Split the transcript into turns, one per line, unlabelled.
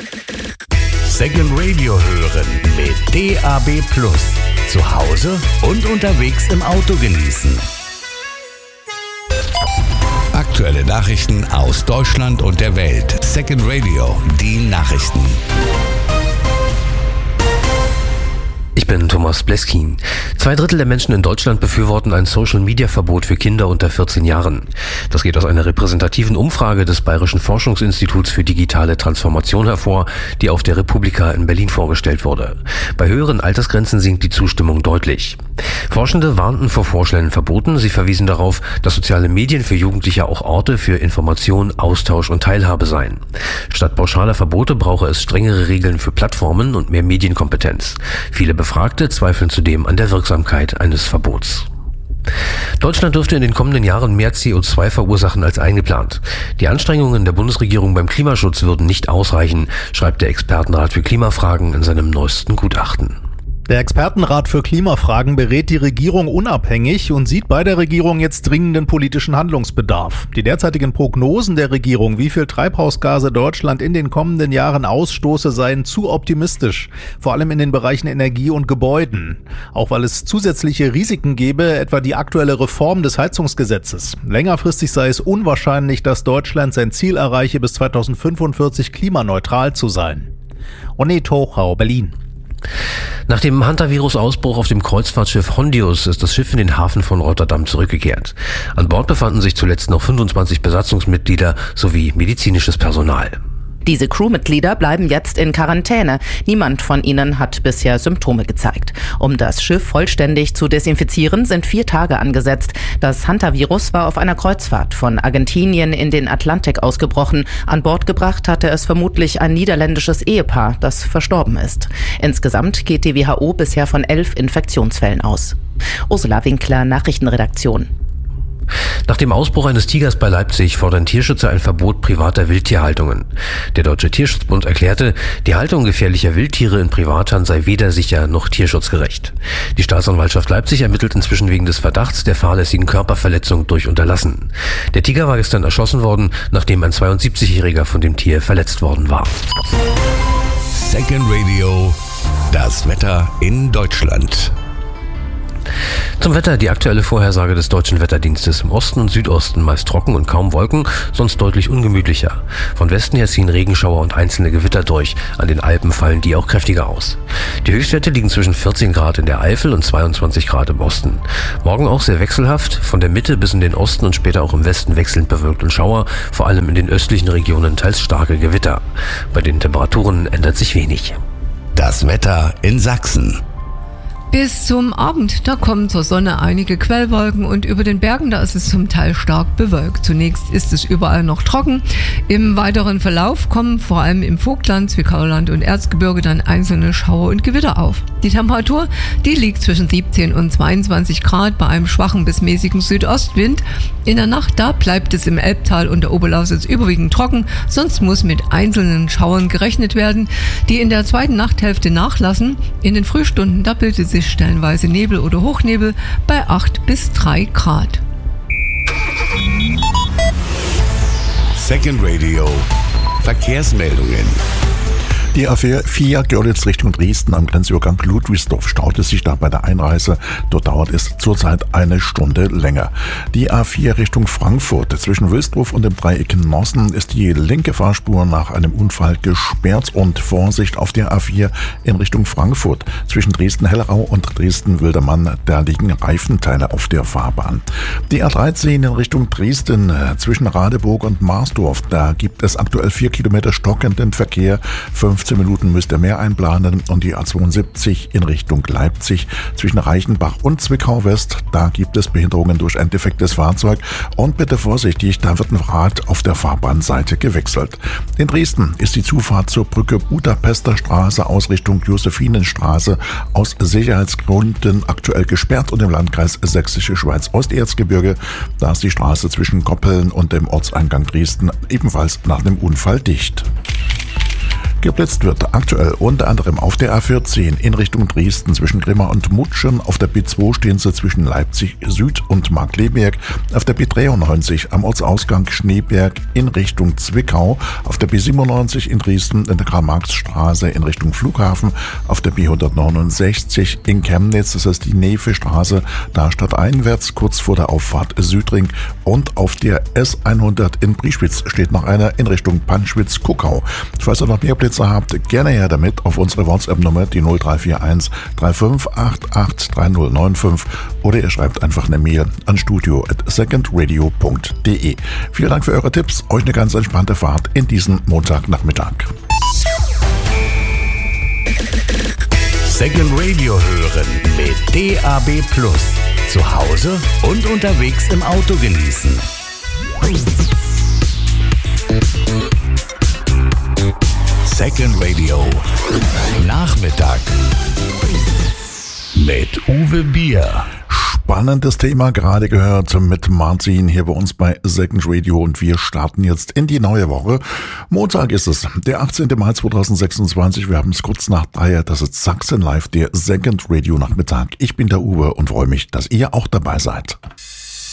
Second Radio hören mit DAB+. Zu Hause und unterwegs im Auto genießen. Aktuelle Nachrichten aus Deutschland und der Welt. Second Radio, die Nachrichten.
Ich bin Thomas Bleskin. 2/3 der Menschen in Deutschland befürworten ein Social-Media-Verbot für Kinder unter 14 Jahren. Das geht aus einer repräsentativen Umfrage des Bayerischen Forschungsinstituts für digitale Transformation hervor, die auf der Republika in Berlin vorgestellt wurde. Bei höheren Altersgrenzen sinkt die Zustimmung deutlich. Forschende warnten vor vorschnellen Verboten. Sie verwiesen darauf, dass soziale Medien für Jugendliche auch Orte für Information, Austausch und Teilhabe seien. Statt pauschaler Verbote brauche es strengere Regeln für Plattformen und mehr Medienkompetenz. Viele Befragte zweifeln zudem an der Wirksamkeit eines Verbots. Deutschland dürfte in den kommenden Jahren mehr CO2 verursachen als eingeplant. Die Anstrengungen der Bundesregierung beim Klimaschutz würden nicht ausreichen, schreibt der Expertenrat für Klimafragen in seinem neuesten Gutachten.
Der Expertenrat für Klimafragen berät die Regierung unabhängig und sieht bei der Regierung jetzt dringenden politischen Handlungsbedarf. Die derzeitigen Prognosen der Regierung, wie viel Treibhausgase Deutschland in den kommenden Jahren ausstoße, seien zu optimistisch, vor allem in den Bereichen Energie und Gebäuden. Auch weil es zusätzliche Risiken gäbe, etwa die aktuelle Reform des Heizungsgesetzes. Längerfristig sei es unwahrscheinlich, dass Deutschland sein Ziel erreiche, bis 2045 klimaneutral zu sein. Onet Hochau, Berlin.
Nach dem Hantavirus-Ausbruch auf dem Kreuzfahrtschiff Hondius ist das Schiff in den Hafen von Rotterdam zurückgekehrt. An Bord befanden sich zuletzt noch 25 Besatzungsmitglieder sowie medizinisches Personal.
Diese Crewmitglieder bleiben jetzt in Quarantäne. Niemand von ihnen hat bisher Symptome gezeigt. Um das Schiff vollständig zu desinfizieren, sind 4 Tage angesetzt. Das Hantavirus war auf einer Kreuzfahrt von Argentinien in den Atlantik ausgebrochen. An Bord gebracht hatte es vermutlich ein niederländisches Ehepaar, das verstorben ist. Insgesamt geht die WHO bisher von 11 Infektionsfällen aus. Ursula Winkler, Nachrichtenredaktion.
Nach dem Ausbruch eines Tigers bei Leipzig fordern Tierschützer ein Verbot privater Wildtierhaltungen. Der Deutsche Tierschutzbund erklärte, die Haltung gefährlicher Wildtiere in Privathand sei weder sicher noch tierschutzgerecht. Die Staatsanwaltschaft Leipzig ermittelt inzwischen wegen des Verdachts der fahrlässigen Körperverletzung durch Unterlassen. Der Tiger war gestern erschossen worden, nachdem ein 72-Jähriger von dem Tier verletzt worden war.
Second Radio, das Wetter in Deutschland.
Zum Wetter die aktuelle Vorhersage des Deutschen Wetterdienstes. Im Osten und Südosten meist trocken und kaum Wolken, sonst deutlich ungemütlicher. Von Westen her ziehen Regenschauer und einzelne Gewitter durch. An den Alpen fallen die auch kräftiger aus. Die Höchstwerte liegen zwischen 14 Grad in der Eifel und 22 Grad im Osten. Morgen auch sehr wechselhaft, von der Mitte bis in den Osten und später auch im Westen wechselnd bewölkt und Schauer, vor allem in den östlichen Regionen teils starke Gewitter. Bei den Temperaturen ändert sich wenig.
Das Wetter in Sachsen.
Bis zum Abend, da kommen zur Sonne einige Quellwolken und über den Bergen, da ist es zum Teil stark bewölkt. Zunächst ist es überall noch trocken. Im weiteren Verlauf kommen vor allem im Vogtland, Zwickauerland und Erzgebirge dann einzelne Schauer und Gewitter auf. Die Temperatur, die liegt zwischen 17 und 22 Grad bei einem schwachen bis mäßigen Südostwind. In der Nacht, da bleibt es im Elbtal und der Oberlausitz überwiegend trocken, sonst muss mit einzelnen Schauern gerechnet werden, die in der zweiten Nachthälfte nachlassen. In den Frühstunden, da bildet sich stellenweise Nebel oder Hochnebel bei 8 bis 3 Grad.
Second Radio, Verkehrsmeldungen.
Die A4 Görlitz Richtung Dresden am Grenzübergang Ludwigsdorf staute sich da bei der Einreise. Dort dauert es zurzeit eine Stunde länger. Die A4 Richtung Frankfurt zwischen Wilsdruff und dem Dreieck Nossen ist die linke Fahrspur nach einem Unfall gesperrt und Vorsicht auf der A4 in Richtung Frankfurt. Zwischen Dresden-Hellerau und Dresden-Wildermann, da liegen Reifenteile auf der Fahrbahn. Die A13 in Richtung Dresden zwischen Radeburg und Marsdorf, da gibt es aktuell 4 Kilometer stockenden Verkehr. 15 Minuten müsst ihr mehr einplanen und die A72 in Richtung Leipzig zwischen Reichenbach und Zwickau West, da gibt es Behinderungen durch ein defektes Fahrzeug und bitte vorsichtig, da wird ein Rad auf der Fahrbahnseite gewechselt. In Dresden ist die Zufahrt zur Brücke Budapester Straße aus Richtung Josephinenstraße aus Sicherheitsgründen aktuell gesperrt und im Landkreis Sächsische Schweiz Osterzgebirge, da ist die Straße zwischen Koppeln und dem Ortseingang Dresden ebenfalls nach dem Unfall dicht. Geblitzt wird aktuell unter anderem auf der A14 in Richtung Dresden zwischen Grimma und Mutschen. Auf der B2 stehen sie zwischen Leipzig Süd und Markkleeberg. Auf der B93 am Ortsausgang Schneeberg in Richtung Zwickau. Auf der B97 in Dresden in der Karl-Marx-Straße in Richtung Flughafen. Auf der B169 in Chemnitz, das ist die Nefe-Straße, da stadteinwärts kurz vor der Auffahrt Südring. Und auf der S100 in Prieschwitz steht noch einer in Richtung Panschwitz-Kuckau. Falls ihr noch mehr Blitzer habt, gerne her damit auf unsere WhatsApp-Nummer, die 0341 3588 3095, oder ihr schreibt einfach eine Mail an studio@secondradio.de. Vielen Dank für eure Tipps, euch eine ganz entspannte Fahrt in diesen Montagnachmittag.
Second Radio hören mit DAB+. Zu Hause und unterwegs im Auto genießen. Second Radio Nachmittag mit Uwe Bier.
Spannendes Thema gerade gehört mit Martin hier bei uns bei Second Radio, und wir starten jetzt in die neue Woche. Montag ist es, der 18. Mai 2026. Wir haben es kurz nach 3. Das ist Sachsen Live, der Second Radio Nachmittag. Ich bin der Uwe und freue mich, dass ihr auch dabei seid.